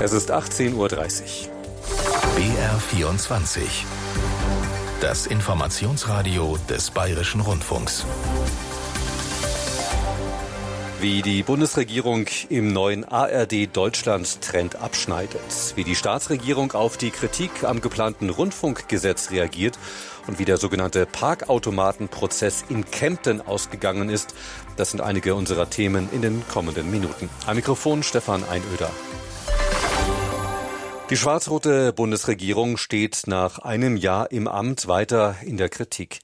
Es ist 18:30 Uhr. BR24. Das Informationsradio des Bayerischen Rundfunks. Wie die Bundesregierung im neuen ARD-Deutschland-Trend abschneidet, wie die Staatsregierung auf die Kritik am geplanten Rundfunkgesetz reagiert und wie der sogenannte Parkautomatenprozess in Kempten ausgegangen ist, das sind einige unserer Themen in den kommenden Minuten. Am Mikrofon Stefan Einöder. Die schwarz-rote Bundesregierung steht nach einem Jahr im Amt weiter in der Kritik.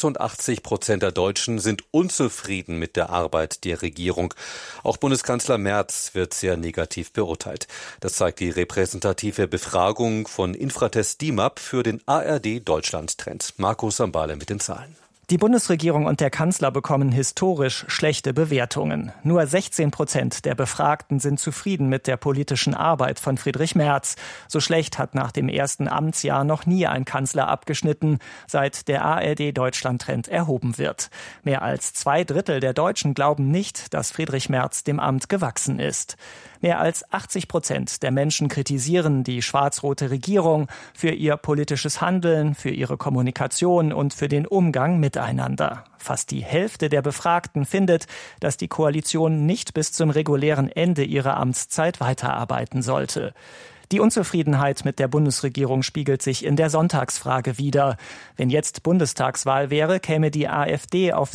86% der Deutschen sind unzufrieden mit der Arbeit der Regierung. Auch Bundeskanzler Merz wird sehr negativ beurteilt. Das zeigt die repräsentative Befragung von Infratest DIMAP für den ARD-Deutschland-Trend. Markus Sambale mit den Zahlen. Die Bundesregierung und der Kanzler bekommen historisch schlechte Bewertungen. Nur 16% der Befragten sind zufrieden mit der politischen Arbeit von Friedrich Merz. So schlecht hat nach dem ersten Amtsjahr noch nie ein Kanzler abgeschnitten, seit der ARD-Deutschland-Trend erhoben wird. Mehr als 2/3 der Deutschen glauben nicht, dass Friedrich Merz dem Amt gewachsen ist. Mehr als 80% der Menschen kritisieren die schwarz-rote Regierung für ihr politisches Handeln, für ihre Kommunikation und für den Umgang miteinander. Fast die Hälfte der Befragten findet, dass die Koalition nicht bis zum regulären Ende ihrer Amtszeit weiterarbeiten sollte. Die Unzufriedenheit mit der Bundesregierung spiegelt sich in der Sonntagsfrage wider. Wenn jetzt Bundestagswahl wäre, käme die AfD auf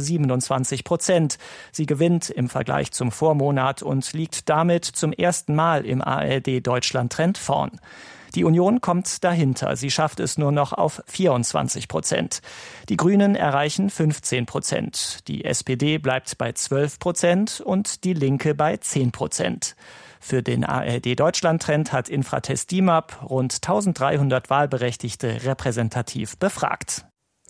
27%. Sie gewinnt im Vergleich zum Vormonat und liegt damit zum ersten Mal im ARD-Deutschland-Trend vorn. Die Union kommt dahinter. Sie schafft es nur noch auf 24%. Die Grünen erreichen 15%. Die SPD bleibt bei 12% und die Linke bei 10%. Für den ARD-Deutschland-Trend hat Infratest DIMAP rund 1300 Wahlberechtigte repräsentativ befragt.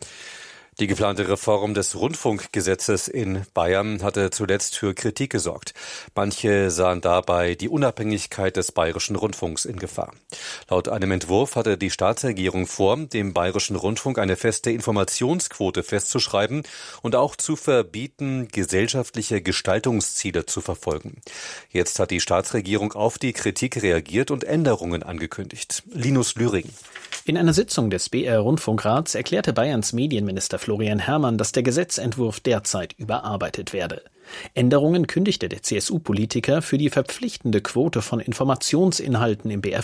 Die geplante Reform des Rundfunkgesetzes in Bayern hatte zuletzt für Kritik gesorgt. Manche sahen dabei die Unabhängigkeit des Bayerischen Rundfunks in Gefahr. Laut einem Entwurf hatte die Staatsregierung vor, dem Bayerischen Rundfunk eine feste Informationsquote festzuschreiben und auch zu verbieten, gesellschaftliche Gestaltungsziele zu verfolgen. Jetzt hat die Staatsregierung auf die Kritik reagiert und Änderungen angekündigt. Linus Lühring. In einer Sitzung des BR-Rundfunkrats erklärte Bayerns Medienminister Florian Herrmann, dass der Gesetzentwurf derzeit überarbeitet werde. Änderungen kündigte der CSU-Politiker für die verpflichtende Quote von Informationsinhalten im BR